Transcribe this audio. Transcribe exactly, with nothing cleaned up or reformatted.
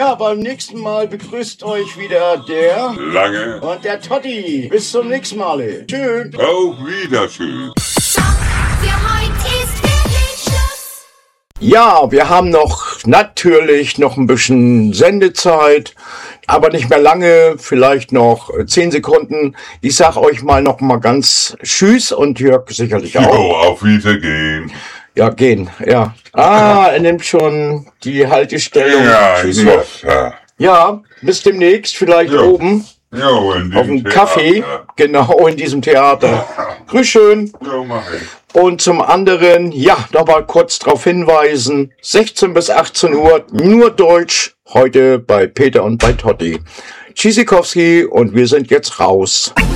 Ja, beim nächsten Mal begrüßt euch wieder der Lange und der Totti. Bis zum nächsten Mal. Tschüss. auf Wiedersehen. Für heute ist wirklich Schluss. Ja, wir haben noch natürlich noch ein bisschen Sendezeit, aber nicht mehr lange, vielleicht noch zehn Sekunden. Ich sag euch mal noch mal ganz Tschüss und Jörg sicherlich auch. Jo, auf Wiedergehen. Ja, gehen, ja. Ah, er nimmt schon die Haltestellung. Ja, Tschüss. yes, ja. Ja, bis demnächst, vielleicht Ja. oben Jo, in auf dem dem Kaffee, Theater. genau in diesem Theater. Grüß schön. Jo, mach ich. Und zum anderen, ja, noch mal kurz darauf hinweisen, sechzehn bis achtzehn Uhr, nur Deutsch, heute bei Peter und bei Totti. Tschüssikowski und wir sind jetzt raus.